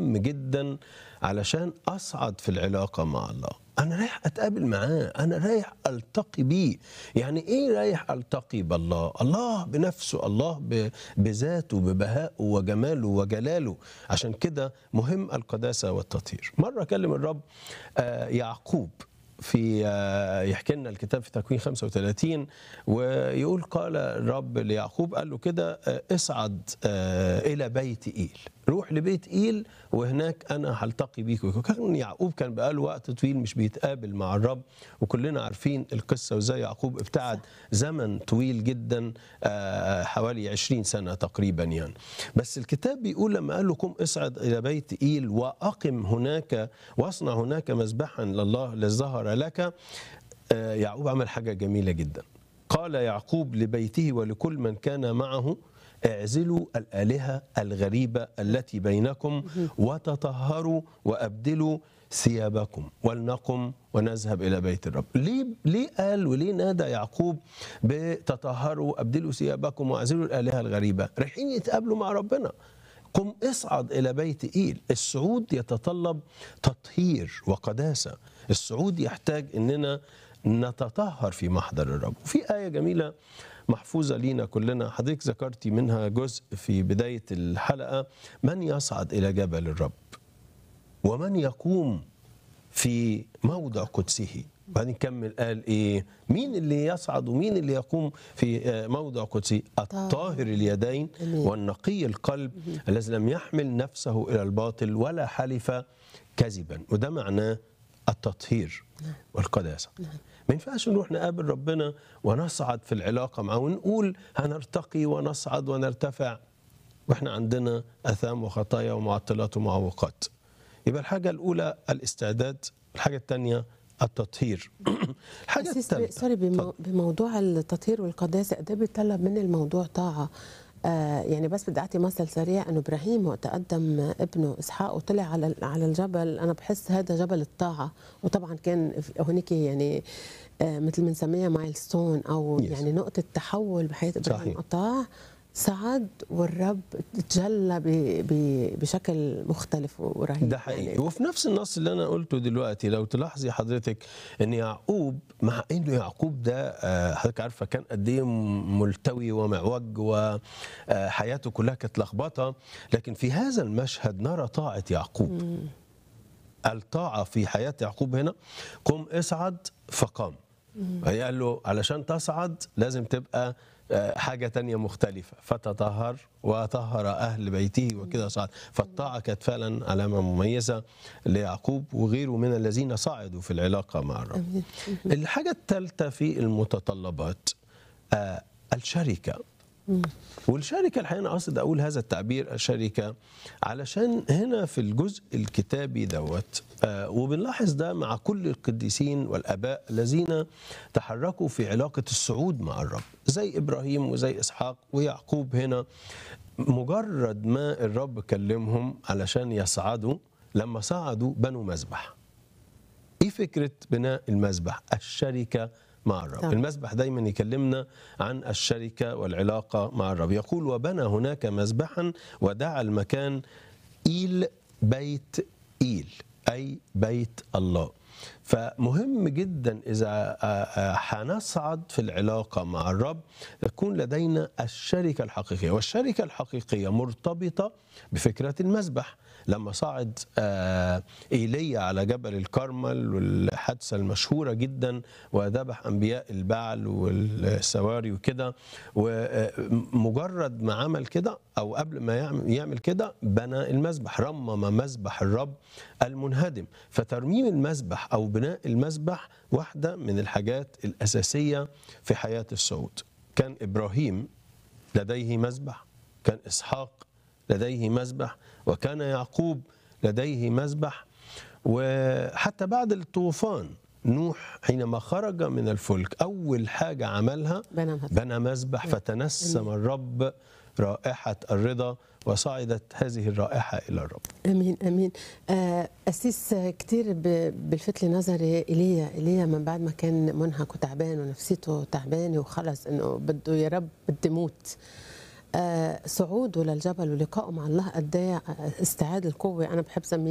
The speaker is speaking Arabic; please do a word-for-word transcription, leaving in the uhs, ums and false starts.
مهم جدا علشان أصعد في العلاقة مع الله. أنا رايح أتقابل معاه، أنا رايح ألتقي بيه. يعني إيه رايح ألتقي بالله؟ الله بنفسه، الله بذاته ببهائه وجماله وجلاله. عشان كده مهم القداسة والتطهير. مرة كلم الرب يعقوب في يحكي لنا الكتاب في تكوين خمسة وثلاثين، ويقول قال الرب ليعقوب، قال له كده اصعد إلى بيت إيل، روح لبيت إيل وهناك أنا هلتقي بيك. وكان يعقوب كان بقاله وقت طويل مش بيتقابل مع الرب، وكلنا عارفين القصة وزي يعقوب ابتعد زمن طويل جدا، حوالي عشرين سنة تقريبا يعني. بس الكتاب بيقول لما قال له قم اصعد إلى بيت إيل وأقم هناك واصنع هناك مذبحا لله للظهر لك، يعقوب عمل حاجة جميلة جدا. قال يعقوب لبيته ولكل من كان معه اعزلوا الآلهة الغريبة التي بينكم وتطهروا وأبدلوا ثيابكم ولنقم ونذهب إلى بيت الرب. ليه ليه قال وليه نادى يعقوب بتطهروا أبدلوا ثيابكم واعزلوا الآلهة الغريبة؟ رايحين يتقابلوا مع ربنا. قم اصعد إلى بيت إيل. الصعود يتطلب تطهير وقداسة. الصعود يحتاج إننا نتطهر في محضر الرب. وفي آية جميلة محفوظة لينا كلنا، حضرتك ذكرتي منها جزء في بداية الحلقة: من يصعد إلى جبل الرب ومن يقوم في موضع قدسه. بعدين كمل قال إيه؟ مين اللي يصعد ومين اللي يقوم في موضع قدسه؟ الطاهر اليدين والنقي القلب الذي لم يحمل نفسه إلى الباطل ولا حلف كذبا. وده معناه التطهير والقداسة. ما ينفعش نروح نقابل ربنا ونصعد في العلاقة معه ونقول هنرتقي ونصعد ونرتفع واحنا عندنا أثام وخطايا ومعطلات ومعوقات. يبقى الحاجة الأولى الاستعداد، الحاجة الثانية التطهير. الحاجة الثالثة سوري بمو... بموضوع التطهير والقداسة ده بيطلب من الموضوع طاعة. آه يعني بس بدي اعطي مثل سريع انه ابراهيم وقت قدم ابنه اسحاق وطلع على على الجبل، انا بحس هذا جبل الطاعه، وطبعا كان هناك يعني آه مثل بنسميها مايلستون او yes. يعني نقطه تحول بحياه ابراهيم. قطاع صعد والرب تجلى بشكل مختلف ورهيب. ده حقيقي يعني. وفي نفس النص اللي انا قلته دلوقتي لو تلاحظي حضرتك ان يعقوب، مع انه يعقوب ده حضرتك عارفه كان قد ايه ملتوي ومعوج وحياته كلها كانت لخبطه، لكن في هذا المشهد نرى طاعه يعقوب. مم. الطاعه في حياه يعقوب هنا: قم اصعد فقام. قال له علشان تصعد لازم تبقى حاجة تانية مختلفة، فتطهر وطهر أهل بيته وكده صعد. فالطاعة كانت فعلا علامة مميزة ليعقوب وغيره من الذين صعدوا في العلاقة مع الرب. الحاجة الثالثة في المتطلبات آه الشركة. والشركة الحقيقة أنا قصد أقول هذا التعبير الشركة علشان هنا في الجزء الكتابي دوت آه وبنلاحظ ده مع كل القديسين والآباء الذين تحركوا في علاقة الصعود مع الرب، زي إبراهيم وزي إسحاق ويعقوب. هنا مجرد ما الرب كلمهم علشان يصعدوا، لما صعدوا بنوا مذبح. إيه فكرة بناء المذبح؟ الشركة مع الرب. طبعا. المذبح دايما يكلمنا عن الشركة والعلاقة مع الرب. يقول وبنى هناك مذبحا ودعا المكان إيل بيت إيل، أي بيت الله. فمهم جدا إذا هنصعد في العلاقة مع الرب تكون لدينا الشركة الحقيقية، والشركة الحقيقية مرتبطة بفكرة المذبح. لما صعد إيليا على جبل الكرمل والحادثة المشهورة جدا وذبح أنبياء البعل والسواري وكده، ومجرد ما عمل كده أو قبل ما يعمل كده بنى المذبح، رمم مذبح الرب المنهدم. فترميم المذبح أو بناء المذبح واحدة من الحاجات الأساسية في حياة الصعود. كان إبراهيم لديه مذبح، كان إسحاق لديه مذبح، وكان يعقوب لديه مذبح. وحتى بعد الطوفان نوح حينما خرج من الفلك أول حاجة عملها بنى مذبح، فتنسم الرب رائحة الرضا وصعدت هذه الرائحة إلى الرب. أمين أمين. أسيس كتير بالفت لنظري إيليا إيليا من بعد ما كان منهك وتعبان ونفسيته تعبانة وخلص إنه بده يا رب بدي موت، آه، صعوده للجبل ولقائه مع الله قد ايه استعاد القوه، انا بحب سميه